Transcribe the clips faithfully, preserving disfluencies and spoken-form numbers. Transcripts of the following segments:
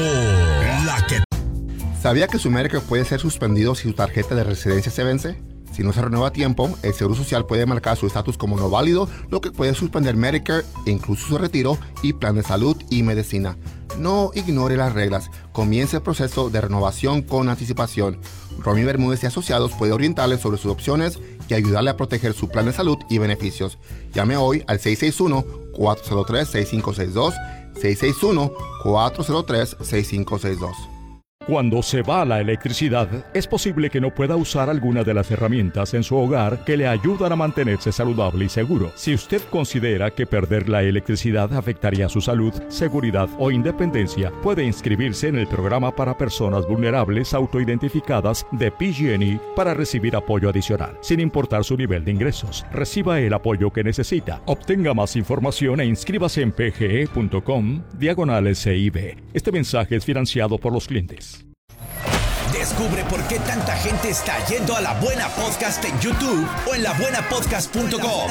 La que... ¿Sabía que su Medicare puede ser suspendido si su tarjeta de residencia se vence? Si no se renueva a tiempo, el Seguro Social puede marcar su estatus como no válido, lo que puede suspender Medicare, incluso su retiro y plan de salud y medicina. No ignore las reglas. Comience el proceso de renovación con anticipación. Romy Bermúdez y Asociados puede orientarle sobre sus opciones y ayudarle a proteger su plan de salud y beneficios. Llame hoy al seis seis uno, cuatro cero tres, seis cinco seis dos, seis seis uno, cuatro cero tres, seis cinco seis dos. Cuando se va la electricidad, es posible que no pueda usar alguna de las herramientas en su hogar que le ayudan a mantenerse saludable y seguro. Si usted considera que perder la electricidad afectaría su salud, seguridad o independencia, puede inscribirse en el programa para personas vulnerables autoidentificadas de P G and E para recibir apoyo adicional, sin importar su nivel de ingresos. Reciba el apoyo que necesita. Obtenga más información e inscríbase en pge.com diagonal S I B. Este mensaje es financiado por los clientes. Descubre por qué tanta gente está yendo a La Buena Podcast en YouTube o en la buena podcast punto com.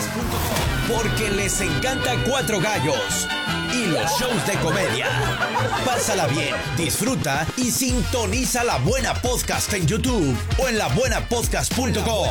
Porque les encanta Cuatro Gallos y los shows de comedia. Pásala bien, disfruta y sintoniza La Buena Podcast en YouTube o en la buena podcast punto com.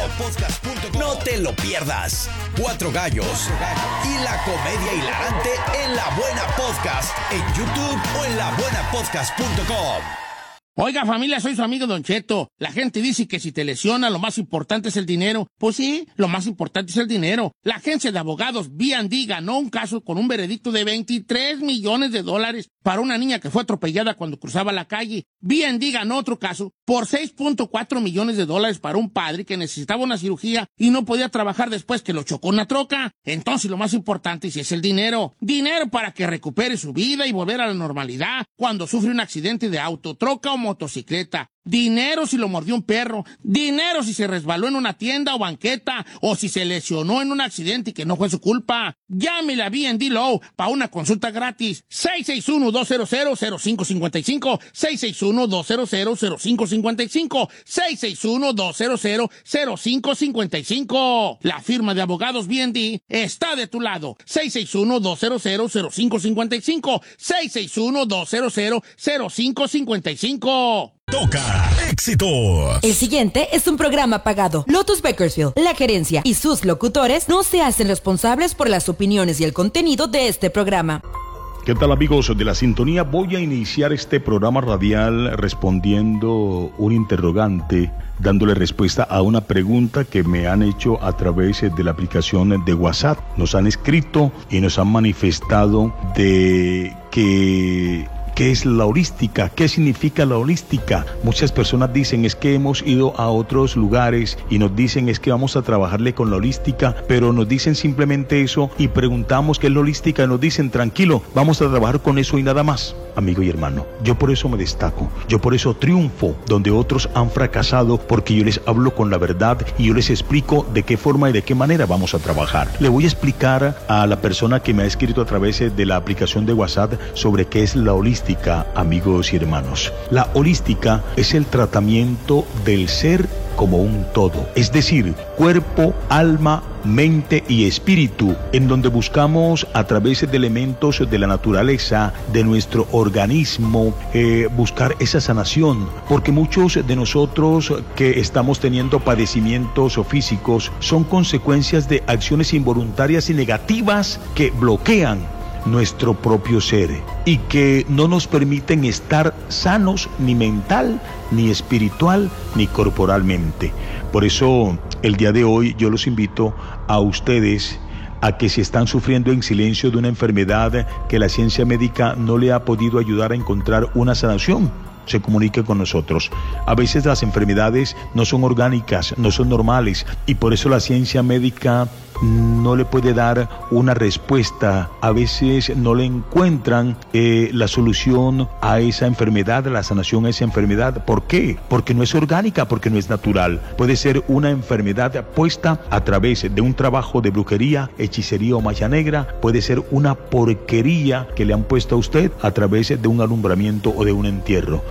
No te lo pierdas. Cuatro Gallos y la comedia hilarante en La Buena Podcast en YouTube o en la buena podcast punto com. Oiga, familia, soy su amigo Don Cheto. La gente dice que si te lesiona, lo más importante es el dinero. Pues sí, lo más importante es el dinero. La agencia de abogados B and D ganó un caso con un veredicto de veintitrés millones de dólares para una niña que fue atropellada cuando cruzaba la calle. B and D ganó otro caso por seis punto cuatro millones de dólares para un padre que necesitaba una cirugía y no podía trabajar después que lo chocó una troca. Entonces, lo más importante sí es el dinero. Dinero para que recupere su vida y volver a la normalidad cuando sufre un accidente de auto, troca o motocicleta. Dinero si lo mordió un perro. Dinero si se resbaló en una tienda o banqueta. O si se lesionó en un accidente y que no fue su culpa. Llámele a B and D Law para una consulta gratis. seis seis uno, dos cero cero, cero cinco cinco cinco. seis seis uno, dos cero cero, cero cinco cinco cinco. seis seis uno, dos cero cero, cero cinco cinco cinco. La firma de abogados B and D está de tu lado. seis seis uno, dos cero cero, cero cinco cinco cinco. seis seis uno, dos cero cero, cero cinco cinco cinco. Toca éxitos. El siguiente es un programa pagado. Lotus Bakersfield, la gerencia y sus locutores no se hacen responsables por las opiniones y el contenido de este programa. ¿Qué tal, amigos de la sintonía? Voy a iniciar este programa radial respondiendo un interrogante, dándole respuesta a una pregunta que me han hecho a través de la aplicación de WhatsApp. Nos han escrito y nos han manifestado de que... ¿qué es la holística? ¿Qué significa la holística? Muchas personas dicen es que hemos ido a otros lugares y nos dicen es que vamos a trabajarle con la holística, pero nos dicen simplemente eso y preguntamos qué es la holística y nos dicen tranquilo, vamos a trabajar con eso y nada más. Amigo y hermano, yo por eso me destaco, yo por eso triunfo donde otros han fracasado, porque yo les hablo con la verdad y yo les explico de qué forma y de qué manera vamos a trabajar. Le voy a explicar a la persona que me ha escrito a través de la aplicación de WhatsApp sobre qué es la holística. Amigos y hermanos, la holística es el tratamiento del ser como un todo, es decir, cuerpo, alma, mente y espíritu, en donde buscamos a través de elementos de la naturaleza, de nuestro organismo, eh, buscar esa sanación, porque muchos de nosotros que estamos teniendo padecimientos físicos son consecuencias de acciones involuntarias y negativas que bloquean nuestro propio ser y que no nos permiten estar sanos ni mental, ni espiritual, ni corporalmente. Por eso el día de hoy yo los invito a ustedes a que si están sufriendo en silencio de una enfermedad que la ciencia médica no le ha podido ayudar a encontrar una sanación, se comunique con nosotros. A veces las enfermedades no son orgánicas, no son normales, y por eso la ciencia médica no le puede dar una respuesta. A veces no le encuentran eh, la solución a esa enfermedad, la sanación a esa enfermedad. ¿Por qué? Porque no es orgánica, porque no es natural. Puede ser una enfermedad puesta a través de un trabajo de brujería, hechicería o magia negra. Puede ser una porquería que le han puesto a usted a través de un alumbramiento o de un entierro.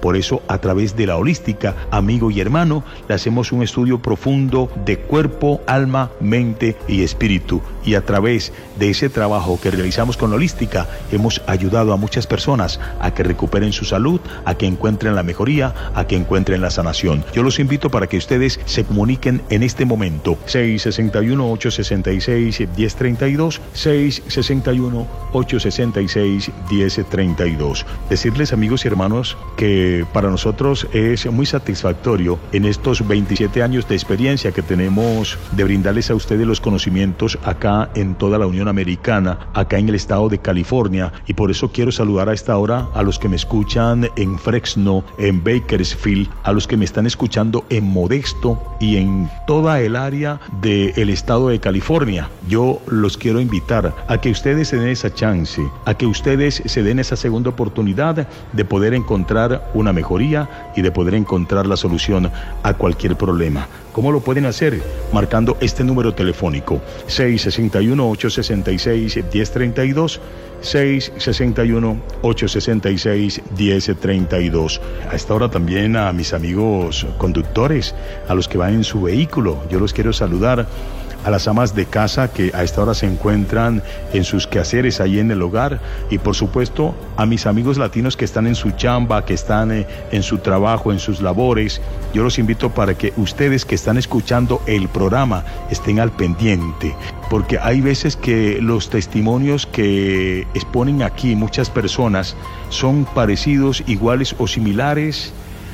Por eso, a través de la holística, amigo y hermano, le hacemos un estudio profundo de cuerpo, alma, mente y espíritu. Y a través de ese trabajo que realizamos con la holística, hemos ayudado a muchas personas a que recuperen su salud, a que encuentren la mejoría, a que encuentren la sanación. Yo los invito para que ustedes se comuniquen en este momento. seis seis uno, ocho seis seis, uno cero tres dos, seis seis uno, ocho seis seis, uno cero tres dos. Decirles, amigos y hermanos, que para nosotros es muy satisfactorio en estos veintisiete años de experiencia que tenemos de brindarles a ustedes los conocimientos acá en toda la Unión Americana, acá en el estado de California, y por eso quiero saludar a esta hora a los que me escuchan en Fresno, en Bakersfield, a los que me están escuchando en Modesto y en toda el área del estado de California. Yo los quiero invitar a que ustedes se den esa chance, a que ustedes se den esa segunda oportunidad de poder encontrar una mejoría y de poder encontrar la solución a cualquier problema. ¿Cómo lo pueden hacer? Marcando este número telefónico, seis seis uno, ocho seis seis, uno cero tres dos, seis seis uno, ocho seis seis, uno cero tres dos. A esta hora también a mis amigos conductores, a los que van en su vehículo, yo los quiero saludar. A las amas de casa que a esta hora se encuentran en sus quehaceres ahí en el hogar, y por supuesto a mis amigos latinos que están en su chamba, que están eh, en su trabajo, en sus labores. Yo los invito para que ustedes que están escuchando el programa estén al pendiente, porque hay veces que los testimonios que exponen aquí muchas personas son parecidos, iguales o similares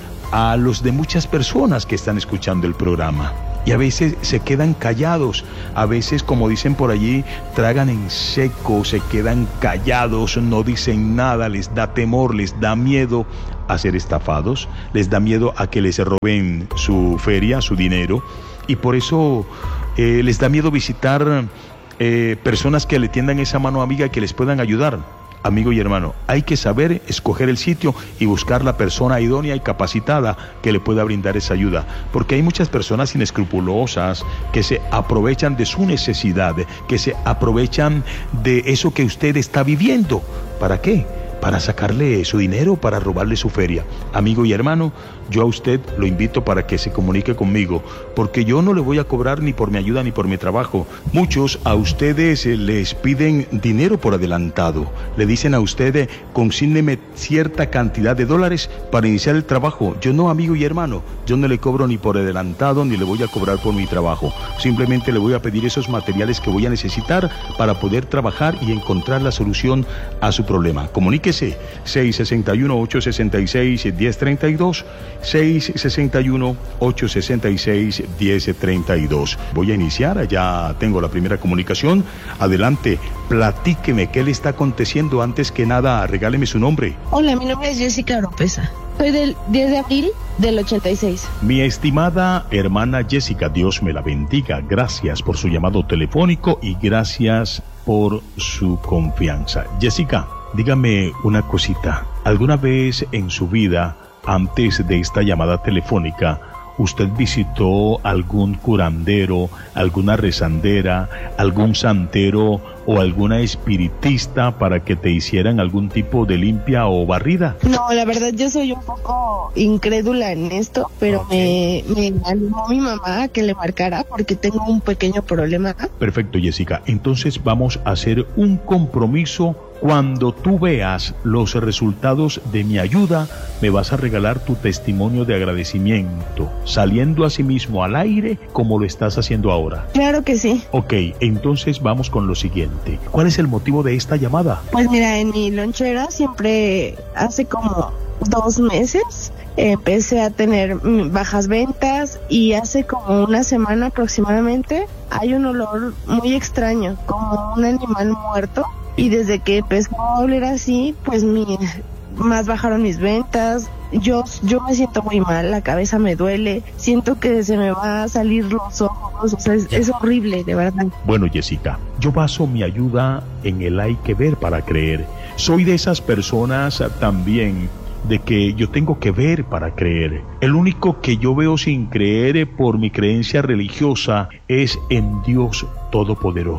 a los de muchas personas que están escuchando el programa. Y a veces se quedan callados, a veces, como dicen por allí, tragan en seco, se quedan callados, no dicen nada, les da temor, les da miedo a ser estafados, les da miedo a que les roben su feria, su dinero, y por eso eh, les da miedo visitar eh, personas que le tiendan esa mano amiga y que les puedan ayudar. Amigo y hermano, hay que saber escoger el sitio y buscar la persona idónea y capacitada que le pueda brindar esa ayuda, porque hay muchas personas inescrupulosas que se aprovechan de su necesidad, que se aprovechan de eso que usted está viviendo. ¿Para qué? Para sacarle su dinero, para robarle su feria. Amigo y hermano, yo a usted lo invito para que se comunique conmigo, porque yo no le voy a cobrar ni por mi ayuda ni por mi trabajo. Muchos a ustedes les piden dinero por adelantado. Le dicen a usted, consígneme cierta cantidad de dólares para iniciar el trabajo. Yo no, amigo y hermano, yo no le cobro ni por adelantado ni le voy a cobrar por mi trabajo. Simplemente le voy a pedir esos materiales que voy a necesitar para poder trabajar y encontrar la solución a su problema. Comuníquese seis seis uno, ocho seis seis, uno cero tres dos, seis seis uno, ocho seis seis, uno cero tres dos. Voy a iniciar, ya tengo la primera comunicación. Adelante, platíqueme qué le está aconteciendo. Antes que nada, regáleme su nombre. Hola, mi nombre es Jessica Oropesa. Soy del diez de abril del ochenta y seis. Mi estimada hermana Jessica, Dios me la bendiga. Gracias por su llamado telefónico y gracias por su confianza. Jessica, dígame una cosita. ¿Alguna vez en su vida, antes de esta llamada telefónica, usted visitó algún curandero, alguna rezandera, algún santero o alguna espiritista para que te hicieran algún tipo de limpia o barrida? No, la verdad yo soy un poco incrédula en esto, pero okay. me, me animó mi mamá a que le marcara porque tengo un pequeño problema. Perfecto, Jessica. Entonces vamos a hacer un compromiso. Cuando tú veas los resultados de mi ayuda, me vas a regalar tu testimonio de agradecimiento, saliendo asimismo al aire como lo estás haciendo ahora. Claro que sí. Ok, entonces vamos con lo siguiente. ¿Cuál es el motivo de esta llamada? Pues mira, en mi lonchera siempre hace como dos meses empecé a tener bajas ventas y hace como una semana aproximadamente hay un olor muy extraño, como un animal muerto. Y desde que empezó a oler así, pues mi, más bajaron mis ventas. Yo, yo me siento muy mal, la cabeza me duele, siento que se me va a salir los ojos, o sea, es, es horrible, de verdad. Bueno, Jessica, yo baso mi ayuda en el hay que ver para creer. Soy de esas personas también de que yo tengo que ver para creer. El único que yo veo sin creer por mi creencia religiosa es en Dios Todopoderoso.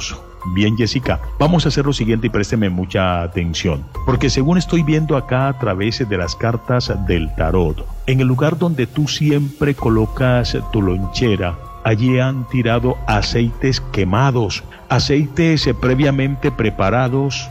Bien, Jessica, vamos a hacer lo siguiente y présteme mucha atención, porque según estoy viendo acá a través de las cartas del tarot, en el lugar donde tú siempre colocas tu lonchera, allí han tirado aceites quemados, aceites previamente preparados,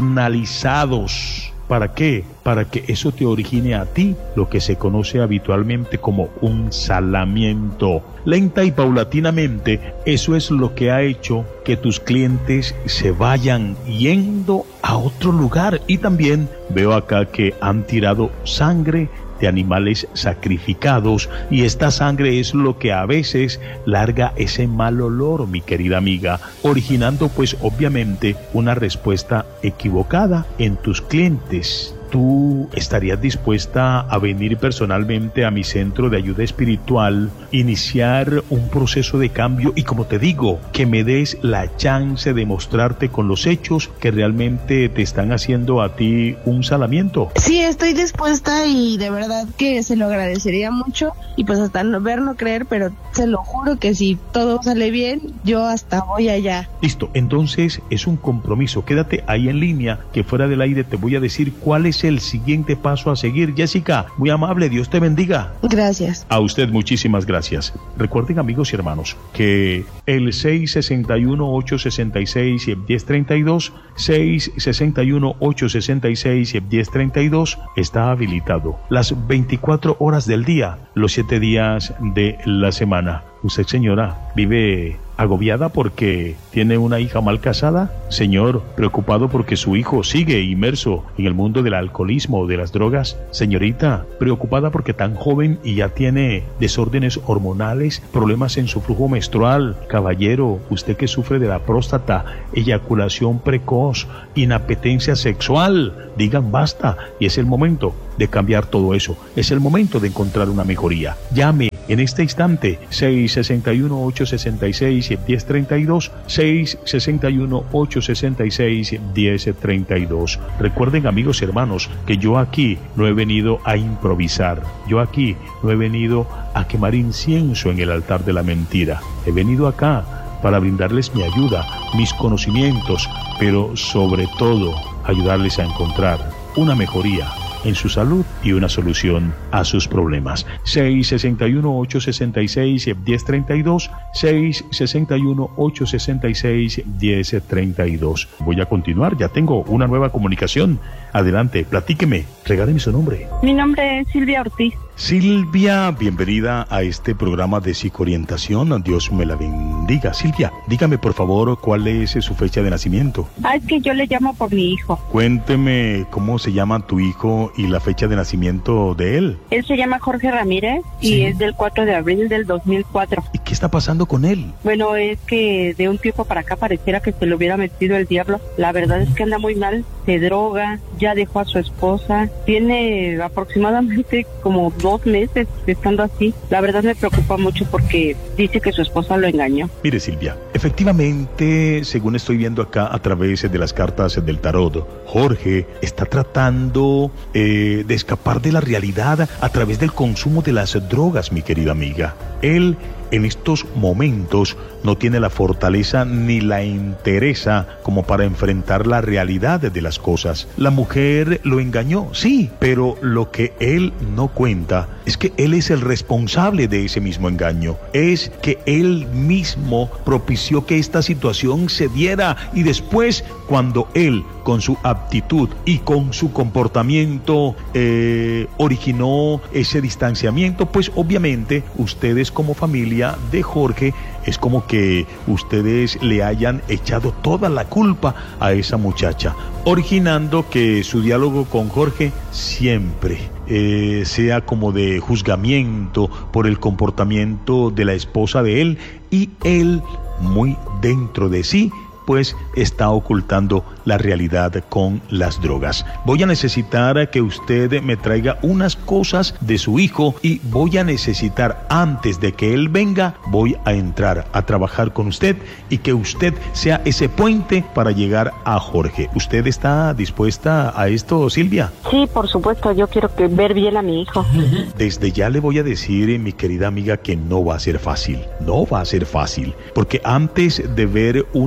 urnalizados. ¿Para qué? Para que eso te origine a ti lo que se conoce habitualmente como un salamiento. Lenta y paulatinamente, eso es lo que ha hecho que tus clientes se vayan yendo a otro lugar. Y también veo acá que han tirado sangre de animales sacrificados, y esta sangre es lo que a veces larga ese mal olor, mi querida amiga, originando pues obviamente una respuesta equivocada en tus clientes. ¿Tú estarías dispuesta a venir personalmente a mi centro de ayuda espiritual, iniciar un proceso de cambio y, como te digo, que me des la chance de mostrarte con los hechos que realmente te están haciendo a ti un salamiento? Sí, estoy dispuesta y de verdad que se lo agradecería mucho, y pues hasta no ver, no creer, pero se lo juro que si todo sale bien, yo hasta voy allá. Listo, entonces es un compromiso. Quédate ahí en línea, que fuera del aire te voy a decir cuál es el siguiente paso a seguir. Jessica, muy amable, Dios te bendiga. Gracias. A usted muchísimas gracias. Recuerden, amigos y hermanos, que el seis seis uno, ocho seis seis, uno cero tres dos, seis seis uno, ocho seis seis, uno cero tres dos está habilitado las veinticuatro horas del día, los siete días de la semana. Usted, señora, vive agobiada porque tiene una hija mal casada. Señor, preocupado porque su hijo sigue inmerso en el mundo del alcoholismo o de las drogas. Señorita, preocupada porque tan joven y ya tiene desórdenes hormonales, problemas en su flujo menstrual. Caballero, usted que sufre de la próstata, eyaculación precoz, inapetencia sexual, digan basta, y es el momento de cambiar todo eso. Es el momento de encontrar una mejoría. Llame en este instante, seis seis uno, ocho seis seis, uno cero tres dos, seis seis uno, ocho seis seis, uno cero tres dos. Recuerden, amigos y hermanos, que yo aquí no he venido a improvisar. Yo aquí no he venido a quemar incienso en el altar de la mentira. He venido acá para brindarles mi ayuda, mis conocimientos, pero sobre todo ayudarles a encontrar una mejoría en su salud y una solución a sus problemas. seis seis uno, ocho seis seis, uno cero tres dos, seis seis uno, ocho seis seis, uno cero tres dos. Voy a continuar, ya tengo una nueva comunicación. Adelante, platíqueme, regáleme su nombre. Mi nombre es Silvia Ortiz. Silvia, bienvenida a este programa de psicoorientación. Dios me la bendiga. Silvia, dígame por favor cuál es su fecha de nacimiento. Ah, es que yo le llamo por mi hijo. Cuénteme cómo se llama tu hijo y la fecha de nacimiento de él. Él se llama Jorge Ramírez y sí, es del cuatro de abril del dos mil cuatro. ¿Y qué está pasando con él? Bueno, es que de un tiempo para acá pareciera que se le hubiera metido el diablo. La verdad es que anda muy mal, se droga, ya dejó a su esposa, tiene aproximadamente como dos meses estando así. La verdad me preocupa mucho porque dice que su esposa lo engañó. Mire, Silvia, efectivamente, según estoy viendo acá a través de las cartas del tarot, Jorge está tratando eh, de escapar de la realidad a través del consumo de las drogas, mi querida amiga. Él en estos momentos no tiene la fortaleza ni la interesa como para enfrentar la realidad de las cosas. La mujer lo engañó, sí, pero lo que él no cuenta es que él es el responsable de ese mismo engaño. Es que él mismo propició que esta situación se diera, y después, cuando él, con su aptitud y con su comportamiento, eh, originó ese distanciamiento, pues obviamente ustedes como familia de Jorge, es como que ustedes le hayan echado toda la culpa a esa muchacha, originando que su diálogo con Jorge siempre eh, sea como de juzgamiento por el comportamiento de la esposa de él, y él, muy dentro de sí, pues está ocultando la realidad con las drogas. Voy a necesitar que usted me traiga unas cosas de su hijo, y voy a necesitar, antes de que él venga, voy a entrar a trabajar con usted y que usted sea ese puente para llegar a Jorge. ¿Usted está dispuesta a esto, Silvia? Sí, por supuesto, yo quiero que ver bien a mi hijo. Desde ya le voy a decir, mi querida amiga, que no va a ser fácil. No va a ser fácil, porque antes de ver una mejor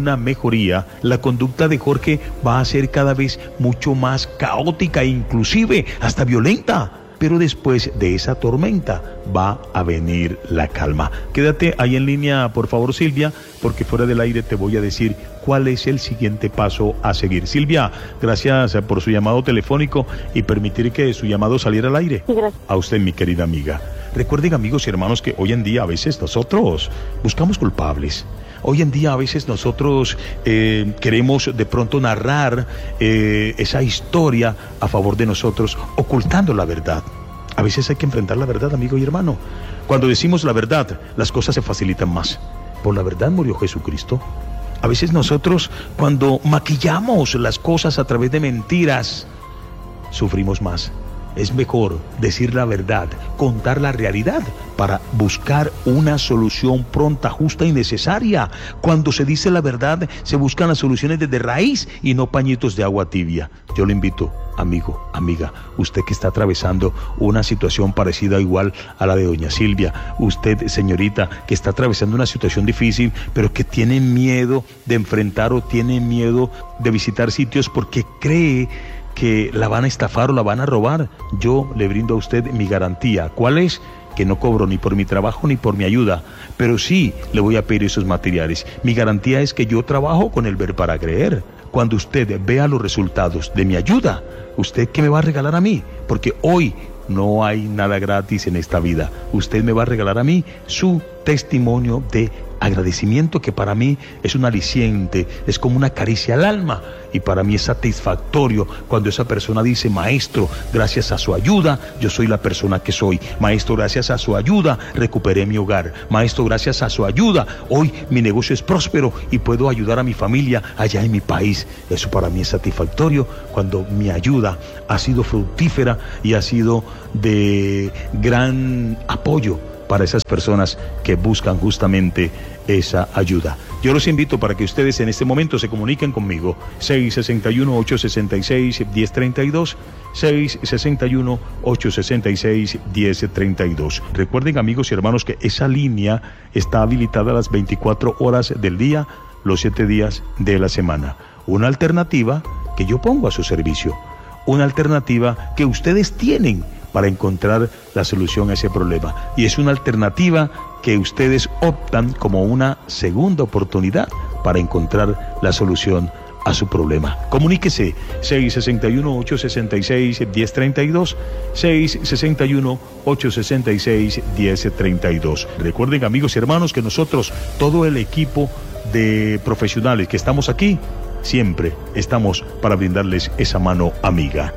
mejoría, la conducta de Jorge va a ser cada vez mucho más caótica e inclusive hasta violenta. Pero después de esa tormenta va a venir la calma. Quédate ahí en línea, por favor, Silvia, porque fuera del aire te voy a decir cuál es el siguiente paso a seguir. Silvia, gracias por su llamado telefónico y permitir que su llamado saliera al aire. Sí, gracias. A usted, mi querida amiga. Recuerden, amigos y hermanos, que hoy en día a veces nosotros buscamos culpables. Hoy en día a veces nosotros eh, queremos de pronto narrar eh, esa historia a favor de nosotros, ocultando la verdad. A veces hay que enfrentar la verdad, amigo y hermano. Cuando decimos la verdad, las cosas se facilitan más. Por la verdad murió Jesucristo. A veces nosotros, cuando maquillamos las cosas a través de mentiras, sufrimos más. Es mejor decir la verdad, contar la realidad para buscar una solución pronta, justa y necesaria. Cuando se dice la verdad, se buscan las soluciones desde raíz y no pañitos de agua tibia. Yo le invito, amigo, amiga, usted que está atravesando una situación parecida igual a la de doña Silvia, usted, señorita, que está atravesando una situación difícil, pero que tiene miedo de enfrentar o tiene miedo de visitar sitios porque cree que la van a estafar o la van a robar, yo le brindo a usted mi garantía. ¿Cuál es? Que no cobro ni por mi trabajo ni por mi ayuda, pero sí le voy a pedir esos materiales. Mi garantía es que yo trabajo con el ver para creer. Cuando usted vea los resultados de mi ayuda, ¿usted qué me va a regalar a mí? Porque hoy no hay nada gratis en esta vida. Usted me va a regalar a mí su testimonio de agradecimiento, que para mí es un aliciente, es como una caricia al alma, y para mí es satisfactorio cuando esa persona dice: maestro, gracias a su ayuda yo soy la persona que soy. Maestro, gracias a su ayuda recuperé mi hogar. Maestro, gracias a su ayuda hoy mi negocio es próspero y puedo ayudar a mi familia allá en mi país. Eso para mí es satisfactorio cuando mi ayuda ha sido fructífera y ha sido de gran apoyo para esas personas que buscan justamente esa ayuda. Yo los invito para que ustedes en este momento se comuniquen conmigo. seis seis uno, ocho seis seis, uno cero tres dos, seis seis uno, ocho seis seis, uno cero tres dos. Recuerden, amigos y hermanos, que esa línea está habilitada a las veinticuatro horas del día, los siete días de la semana. Una alternativa que yo pongo a su servicio. Una alternativa que ustedes tienen para encontrar la solución a ese problema. Y es una alternativa que ustedes optan como una segunda oportunidad para encontrar la solución a su problema. Comuníquese seis seis uno, ocho seis seis, uno cero tres dos, seis seis uno, ocho seis seis, uno cero tres dos. Recuerden, amigos y hermanos, que nosotros, todo el equipo de profesionales que estamos aquí, siempre estamos para brindarles esa mano amiga.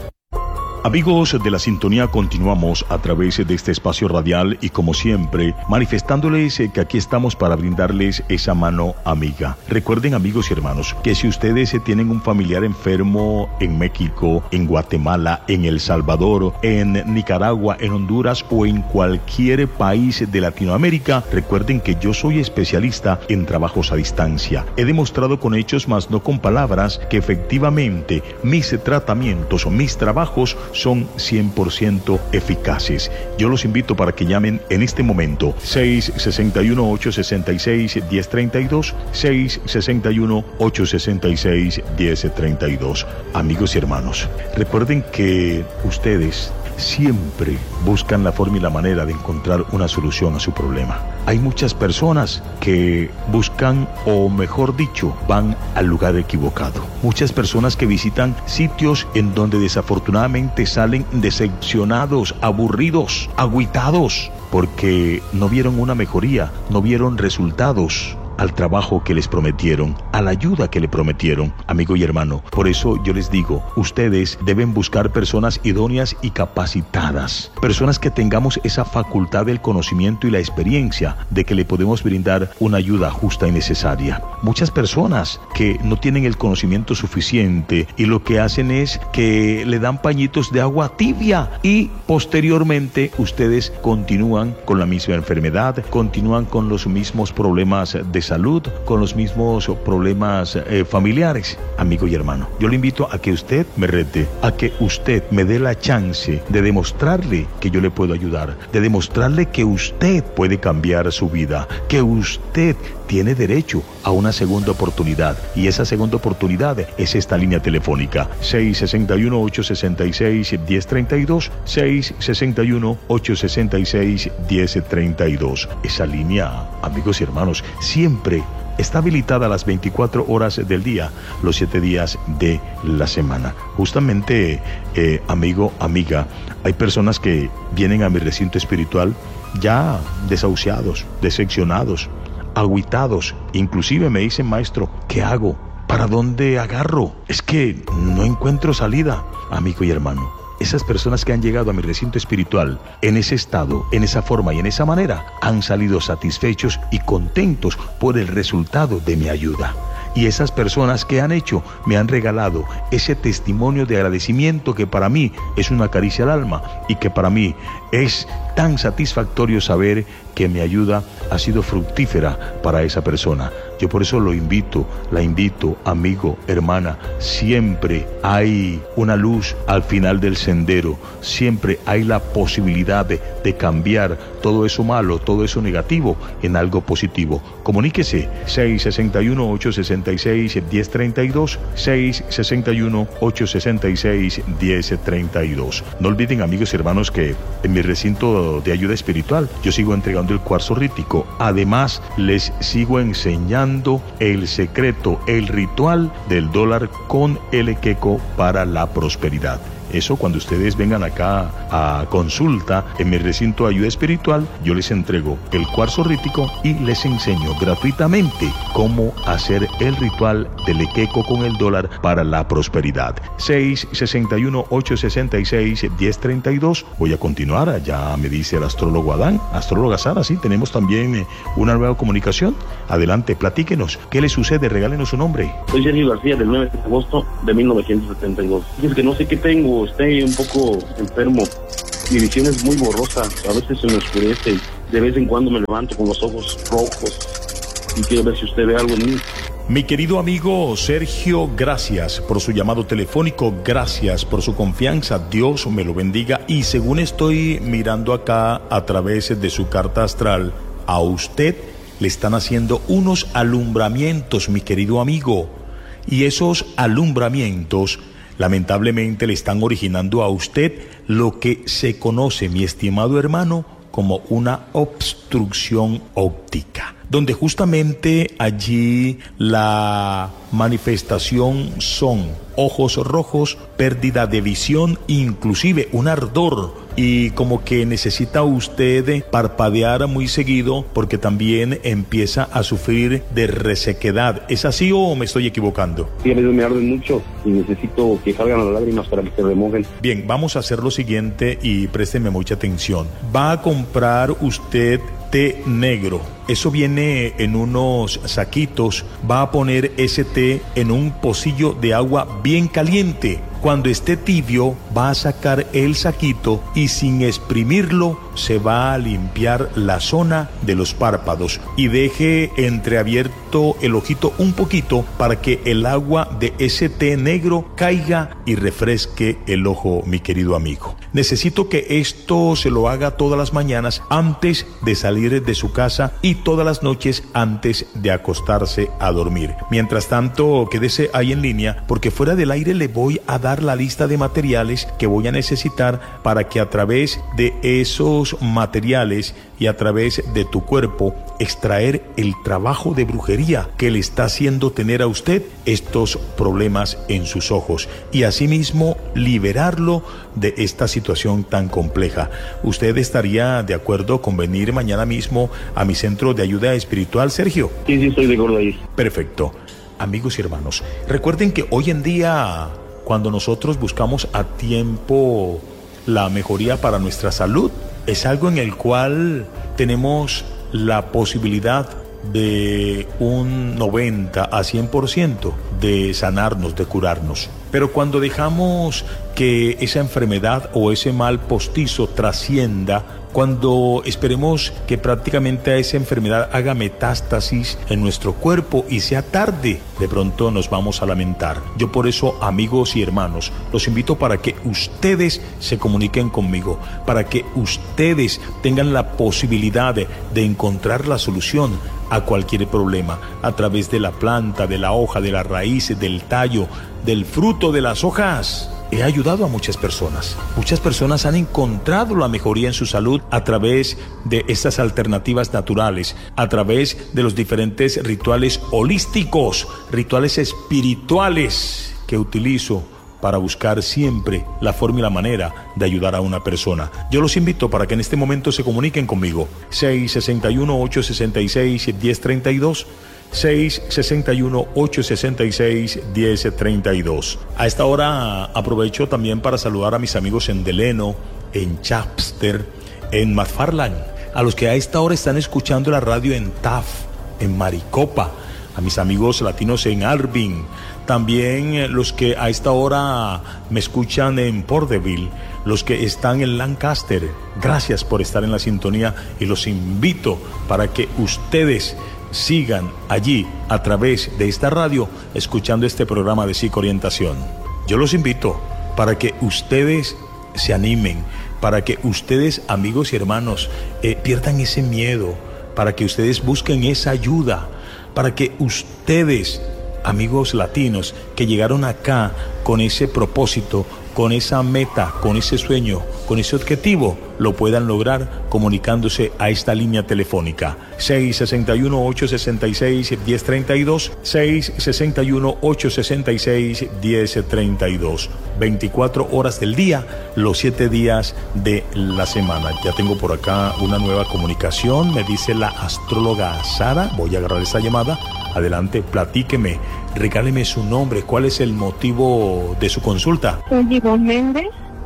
Amigos de la sintonía, continuamos a través de este espacio radial y, como siempre, manifestándoles que aquí estamos para brindarles esa mano amiga. Recuerden, amigos y hermanos, que si ustedes tienen un familiar enfermo en México, en Guatemala, en El Salvador, en Nicaragua, en Honduras o en cualquier país de Latinoamérica, recuerden que yo soy especialista en trabajos a distancia. He demostrado con hechos, más no con palabras, que efectivamente mis tratamientos o mis trabajos son cien por ciento eficaces. Yo los invito para que llamen en este momento seis seis uno, ocho seis seis, uno cero tres dos, seis seis uno, ocho seis seis, uno cero tres dos. Amigos y hermanos, recuerden que ustedes siempre buscan la forma y la manera de encontrar una solución a su problema. Hay muchas personas que buscan, o mejor dicho, van al lugar equivocado. Muchas personas que visitan sitios en donde desafortunadamente salen decepcionados, aburridos, agüitados, porque no vieron una mejoría, no vieron resultados al trabajo que les prometieron, a la ayuda que le prometieron, amigo y hermano. Por eso yo les digo, ustedes deben buscar personas idóneas y capacitadas, personas que tengamos esa facultad del conocimiento y la experiencia de que le podemos brindar una ayuda justa y necesaria. Muchas personas que no tienen el conocimiento suficiente y lo que hacen es que le dan pañitos de agua tibia y posteriormente ustedes continúan con la misma enfermedad, continúan con los mismos problemas de salud, con los mismos problemas eh, familiares. Amigo y hermano, yo le invito a que usted me rete, a que usted me dé la chance de demostrarle que yo le puedo ayudar, de demostrarle que usted puede cambiar su vida, que usted tiene derecho a una segunda oportunidad, y esa segunda oportunidad es esta línea telefónica seis seis uno, ocho seis seis, uno cero tres dos, seis seis uno, ocho seis seis, uno cero tres dos. Esa línea, amigos y hermanos, siempre está habilitada a las veinticuatro horas del día, los siete días de la semana. Justamente, eh, amigo, amiga, hay personas que vienen a mi recinto espiritual ya desahuciados, decepcionados, agüitados. Inclusive me dicen: maestro, ¿qué hago? ¿Para dónde agarro? Es que no encuentro salida. Amigo y hermano, esas personas que han llegado a mi recinto espiritual en ese estado, en esa forma y en esa manera, han salido satisfechos y contentos por el resultado de mi ayuda. Y esas personas que han hecho, me han regalado ese testimonio de agradecimiento que para mí es una caricia al alma, y que para mí es tan satisfactorio saber que mi ayuda ha sido fructífera para esa persona. Yo por eso lo invito, la invito, amigo, hermana, siempre hay una luz al final del sendero, siempre hay la posibilidad de, de cambiar todo eso malo, todo eso negativo en algo positivo. Comuníquese seis seis uno, ocho seis seis, uno cero tres dos, seis seis uno, ocho seis seis, uno cero tres dos. No olviden, amigos y hermanos, que en mi recinto de ayuda espiritual yo sigo entregando el cuarzo rítico. Además, les sigo enseñando el secreto, el ritual del dólar con el queco para la prosperidad. Eso, cuando ustedes vengan acá a consulta en mi recinto de ayuda espiritual, yo les entrego el cuarzo rítico y les enseño gratuitamente cómo hacer el ritual del equeco con el dólar para la prosperidad. seis seis uno, ocho seis seis, uno cero tres dos. Voy a continuar. Ya me dice el astrólogo Adán, astróloga Sara, sí, tenemos también una nueva comunicación. Adelante, platíquenos. ¿Qué le sucede? Regálenos su nombre. Soy Sergio García, del nueve de agosto de mil novecientos setenta y dos. Es que no sé qué tengo. Estoy un poco enfermo, mi visión es muy borrosa, a veces se me oscurece, de vez en cuando me levanto con los ojos rojos y quiero ver si usted ve algo en mí. Mi querido amigo Sergio, gracias por su llamado telefónico, gracias por su confianza, Dios me lo bendiga. Y según estoy mirando acá a través de su carta astral, a usted le están haciendo unos alumbramientos, mi querido amigo, y esos alumbramientos lamentablemente le están originando a usted lo que se conoce, mi estimado hermano, como una obstrucción óptica, donde justamente allí la manifestación son ojos rojos, pérdida de visión, inclusive un ardor, y como que necesita usted parpadear muy seguido porque también empieza a sufrir de resequedad. ¿Es así o me estoy equivocando? Sí, a veces me arden mucho y necesito que salgan las lágrimas para que se remojen. Bien, vamos a hacer lo siguiente y présteme mucha atención. Va a comprar usted té negro. Eso viene en unos saquitos. Va a poner ese té en un pocillo de agua bien caliente. Cuando esté tibio, va a sacar el saquito y sin exprimirlo se va a limpiar la zona de los párpados y deje entreabierto el ojito un poquito para que el agua de ese té negro caiga y refresque el ojo, mi querido amigo. Necesito que esto se lo haga todas las mañanas antes de salir de su casa y todas las noches antes de acostarse a dormir. Mientras tanto, quédese ahí en línea porque fuera del aire le voy a dar la lista de materiales que voy a necesitar para que a través de esos materiales y a través de tu cuerpo extraer el trabajo de brujería que le está haciendo tener a usted estos problemas en sus ojos y asimismo liberarlo de esta situación tan compleja. ¿Usted estaría de acuerdo con venir mañana mismo a mi centro de ayuda espiritual, Sergio? Sí, sí, estoy de acuerdo ahí. Perfecto. Amigos y hermanos, recuerden que hoy en día, cuando nosotros buscamos a tiempo la mejoría para nuestra salud, es algo en el cual tenemos la posibilidad de un noventa a cien por ciento de sanarnos, de curarnos. Pero cuando dejamos que esa enfermedad o ese mal postizo trascienda, cuando esperemos que prácticamente a esa enfermedad haga metástasis en nuestro cuerpo y sea tarde, de pronto nos vamos a lamentar. Yo por eso, amigos y hermanos, los invito para que ustedes se comuniquen conmigo, para que ustedes tengan la posibilidad de, de encontrar la solución a cualquier problema, a través de la planta, de la hoja, de las raíces, del tallo, del fruto de las hojas. He ayudado a muchas personas. Muchas personas han encontrado la mejoría en su salud a través de estas alternativas naturales, a través de los diferentes rituales holísticos, rituales espirituales que utilizo para buscar siempre la forma y la manera de ayudar a una persona. Yo los invito para que en este momento se comuniquen conmigo. seis seis uno, ocho seis seis, uno cero tres dos, seis seis uno, ocho seis seis, uno cero tres dos. A esta hora aprovecho también para saludar a mis amigos en Deleno, en Chapster, en McFarland, a los que a esta hora están escuchando la radio en T A F, en Maricopa, a mis amigos latinos en Arvin, también los que a esta hora me escuchan en Porterville, los que están en Lancaster. Gracias por estar en la sintonía y los invito para que ustedes sigan allí a través de esta radio escuchando este programa de psicoorientación. Yo los invito para que ustedes se animen, para que ustedes, amigos y hermanos, eh, pierdan ese miedo, para que ustedes busquen esa ayuda, para que ustedes, amigos latinos que llegaron acá con ese propósito, con esa meta, con ese sueño, con ese objetivo, lo puedan lograr comunicándose a esta línea telefónica seis seis uno, ocho seis seis, uno cero tres dos, seis seis uno, ocho seis seis, uno cero tres dos. veinticuatro horas del día, los siete días de la semana. Ya tengo por acá una nueva comunicación, me dice la astróloga Sara. Voy a agarrar esta llamada. Adelante, platíqueme, regáleme su nombre, ¿cuál es el motivo de su consulta? Soy Ivonne Méndez,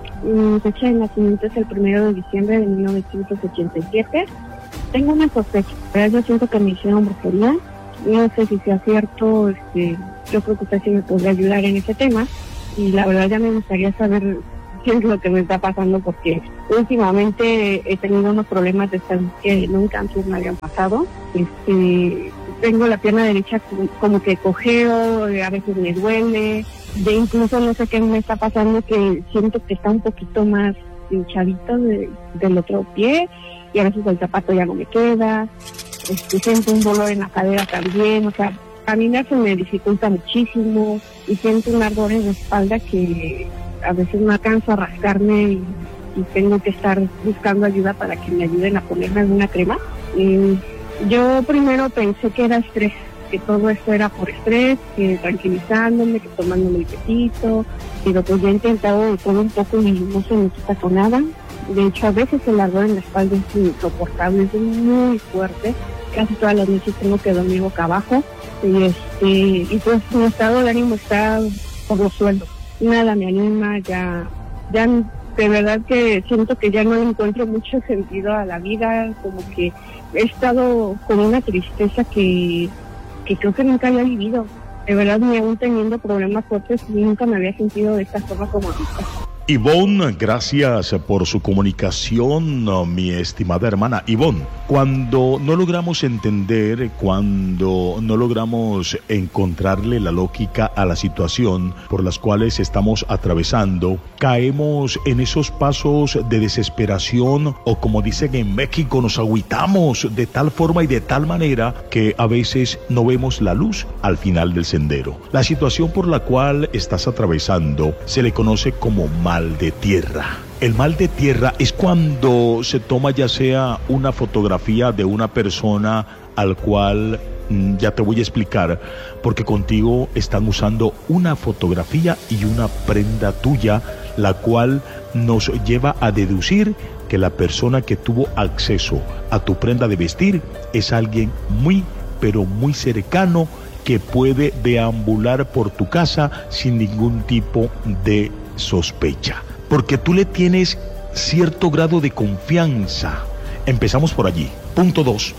mi fecha de nacimiento es el primero de diciembre de mil novecientos ochenta y siete. Tengo una sospecha, pero yo siento que me hicieron brujería, no sé si sea cierto, este, yo creo que usted sí me podría ayudar en ese tema, y la verdad ya me gustaría saber qué es lo que me está pasando, porque últimamente he tenido unos problemas de salud que nunca antes me habían pasado. Este... Tengo la pierna derecha como que cojeo, a veces me duele, de incluso no sé qué me está pasando, que siento que está un poquito más hinchadito de, del otro pie, y a veces el zapato ya no me queda, este, siento un dolor en la cadera también, o sea, caminar se me dificulta muchísimo, y siento un ardor en la espalda que a veces no alcanzo a rascarme y, y tengo que estar buscando ayuda para que me ayuden a ponerme alguna crema. Y, yo primero pensé que era estrés, que todo esto era por estrés, que tranquilizándome, que tomándome el petito, pero pues ya he intentado de todo un poco y no se me quita con nada. De hecho, a veces el ardor en la espalda es insoportable, es muy fuerte, casi todas las noches tengo que dormir boca abajo, y este y pues mi estado de ánimo está por los suelos, nada me anima, ya, ya de verdad que siento que ya no encuentro mucho sentido a la vida, como que he estado con una tristeza que, que creo que nunca había vivido. De verdad, ni aún teniendo problemas fuertes, nunca me había sentido de esta forma como ahorita. Ivonne, gracias por su comunicación, mi estimada hermana. Ivonne, cuando no logramos entender, cuando no logramos encontrarle la lógica a la situación por las cuales estamos atravesando, caemos en esos pasos de desesperación, o como dicen en México, nos agüitamos de tal forma y de tal manera que a veces no vemos la luz al final del sendero. La situación por la cual estás atravesando se le conoce como mal de tierra. El mal de tierra es cuando se toma ya sea una fotografía de una persona al cual, ya te voy a explicar, porque contigo están usando una fotografía y una prenda tuya, la cual nos lleva a deducir que la persona que tuvo acceso a tu prenda de vestir es alguien muy, pero muy cercano, que puede deambular por tu casa sin ningún tipo de sospecha, porque tú le tienes cierto grado de confianza. Empezamos por allí. Punto dos.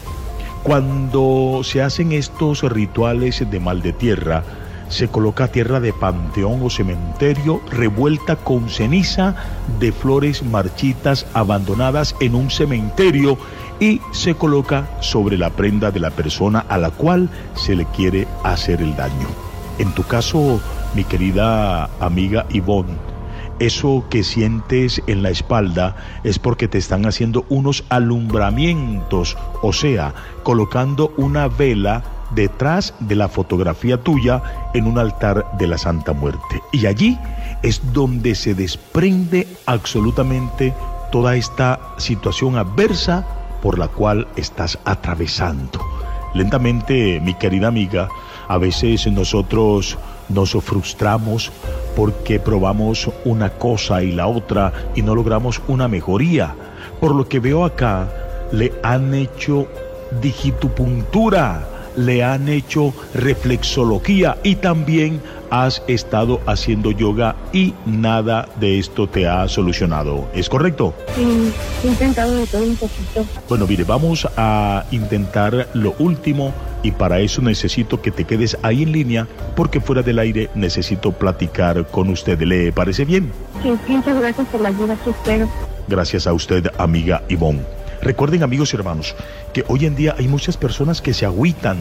Cuando se hacen estos rituales de mal de tierra, se coloca tierra de panteón o cementerio revuelta con ceniza de flores marchitas abandonadas en un cementerio, y se coloca sobre la prenda de la persona a la cual se le quiere hacer el daño. En tu caso, mi querida amiga Ivonne, Eso que sientes en la espalda es porque te están haciendo unos alumbramientos, o sea, colocando una vela detrás de la fotografía tuya en un altar de la Santa Muerte. Y allí es donde se desprende absolutamente toda esta situación adversa por la cual estás atravesando. Lentamente, mi querida amiga, a veces nosotros nos frustramos porque probamos una cosa y la otra y no logramos una mejoría. Por lo que veo acá, le han hecho digitopuntura, le han hecho reflexología y también has estado haciendo yoga y nada de esto te ha solucionado. ¿Es correcto? Sí, he intentado de todo un poquito. Bueno, mire, vamos a intentar lo último y para eso necesito que te quedes ahí en línea porque fuera del aire necesito platicar con usted. ¿Le parece bien? Sí, muchas gracias por la ayuda que espero. Gracias a usted, amiga Ivonne. Recuerden, amigos y hermanos, que hoy en día hay muchas personas que se agüitan,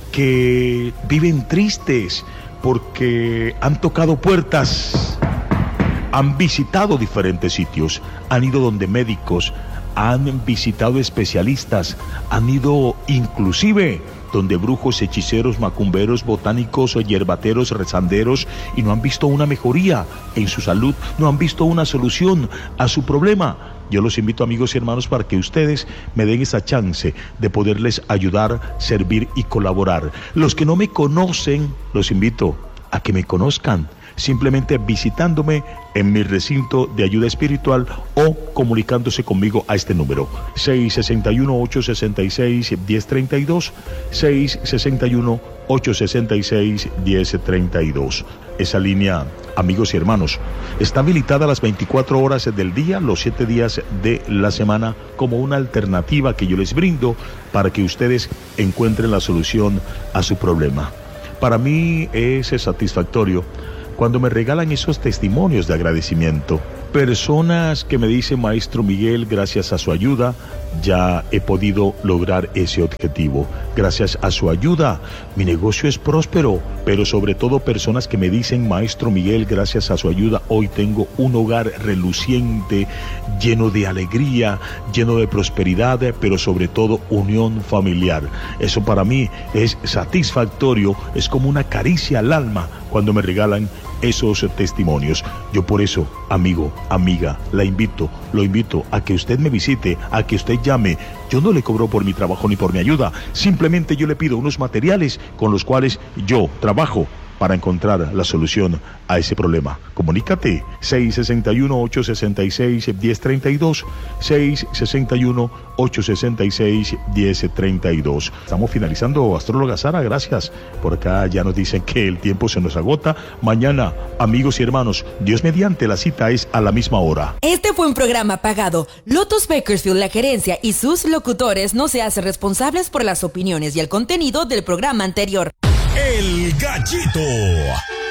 que viven tristes porque han tocado puertas, han visitado diferentes sitios, han ido donde médicos, han visitado especialistas, han ido inclusive donde brujos, hechiceros, macumberos, botánicos, hierbateros, rezanderos, y no han visto una mejoría en su salud, no han visto una solución a su problema. Yo los invito, amigos y hermanos, para que ustedes me den esa chance de poderles ayudar, servir y colaborar. Los que no me conocen, los invito a que me conozcan, simplemente visitándome en mi recinto de ayuda espiritual o comunicándose conmigo a este número seis seis uno, ocho seis seis, uno cero tres dos, seis seis uno, ocho seis seis, uno cero tres dos. Esa línea, amigos y hermanos, está habilitada las veinticuatro horas del día, los siete días de la semana, como una alternativa que yo les brindo para que ustedes encuentren la solución a su problema. Para mí es satisfactorio cuando me regalan esos testimonios de agradecimiento. Personas que me dicen: Maestro Miguel, gracias a su ayuda ya he podido lograr ese objetivo. Gracias a su ayuda mi negocio es próspero. Pero sobre todo personas que me dicen: Maestro Miguel, gracias a su ayuda hoy tengo un hogar reluciente, lleno de alegría, lleno de prosperidad, pero sobre todo unión familiar. Eso para mí es satisfactorio, es como una caricia al alma cuando me regalan esos testimonios. Yo por eso, amigo, amiga, la invito, lo invito a que usted me visite, a que usted llame. Yo no le cobro por mi trabajo ni por mi ayuda, simplemente yo le pido unos materiales con los cuales yo trabajo para encontrar la solución a ese problema. Comunícate, seis seis uno, ocho seis seis, uno cero tres dos, seis seis uno, ocho seis seis, uno cero tres dos. Estamos finalizando, astróloga Sara, gracias. Por acá ya nos dicen que el tiempo se nos agota. Mañana, amigos y hermanos, Dios mediante, la cita es a la misma hora. Este fue un programa pagado. Lotus Bakersfield, la gerencia y sus locutores no se hacen responsables por las opiniones y el contenido del programa anterior. El Gallito.